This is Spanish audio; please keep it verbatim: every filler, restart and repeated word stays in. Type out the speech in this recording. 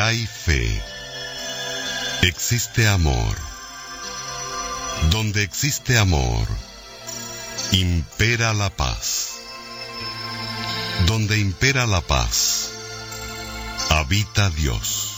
hay fe, existe amor. Donde existe amor, impera la paz. Donde impera la paz, habita Dios.